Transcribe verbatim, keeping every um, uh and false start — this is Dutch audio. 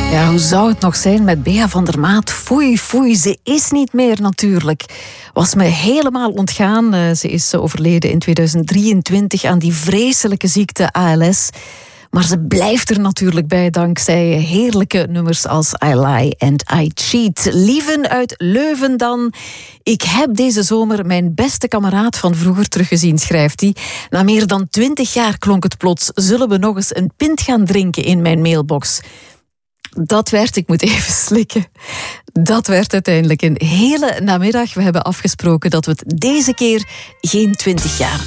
Ja, hoe zou het nog zijn met Bea van der Maat? Foei, foei, ze is niet meer natuurlijk. Was me helemaal ontgaan. Uh, ze is overleden in tweeduizend drieëntwintig aan die vreselijke ziekte A L S. Maar ze blijft er natuurlijk bij dankzij heerlijke nummers als I Lie and I Cheat. Lieven uit Leuven dan. Ik heb deze zomer mijn beste kameraad van vroeger teruggezien, schrijft hij. Na meer dan twintig jaar klonk het plots. Zullen we nog eens een pint gaan drinken in mijn mailbox? Dat werd, ik moet even slikken, dat werd uiteindelijk een hele namiddag. We hebben afgesproken dat we het deze keer geen twintig jaar